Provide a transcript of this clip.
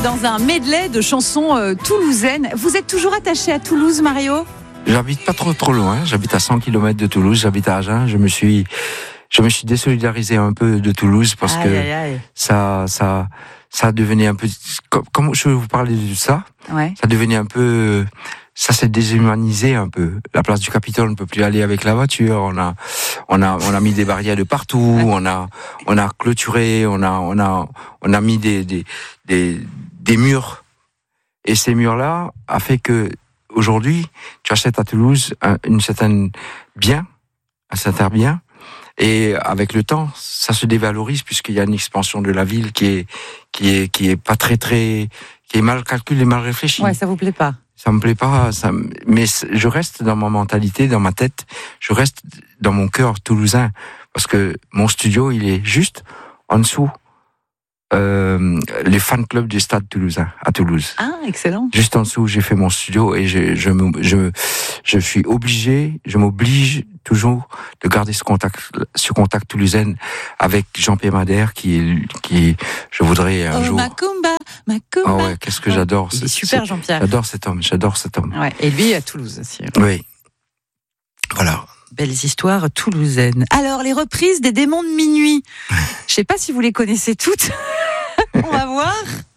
dans un medley de chansons toulousaines. Vous êtes toujours attaché à Toulouse, Mario ? J'habite pas trop loin. J'habite à 100 km de Toulouse. J'habite à Agen. Je me suis désolidarisé un peu de Toulouse parce que ça devenait un peu, comme je vous parlais de ça, ça devenait un peu, ça s'est déshumanisé un peu. La place du Capitole, on ne peut plus aller avec la voiture. On a mis des barrières de partout. On a clôturé. On a mis des murs. Et ces murs-là a fait que aujourd'hui, tu achètes à Toulouse un certain bien. Et avec le temps, ça se dévalorise puisqu'il y a une expansion de la ville qui est pas très, qui est mal calculée, mal réfléchie. Ouais, ça vous plaît pas? Ça me plaît pas, mais je reste dans ma mentalité, dans ma tête, je reste dans mon cœur toulousain parce que mon studio, il est juste en dessous les fan clubs du Stade Toulousain à Toulouse. Ah, excellent. Juste en dessous, j'ai fait mon studio et je m'oblige toujours de garder ce contact toulousain avec Jean-Pierre Madère qui je voudrais un jour. Macumba. Ah ouais, qu'est-ce que j'adore. Il est super, Jean-Pierre. J'adore cet homme. Ouais, et lui à Toulouse aussi. Oui. Voilà. Belles histoires toulousaines. Alors, les reprises des Démons de minuit. Je sais pas si vous les connaissez toutes. On va voir.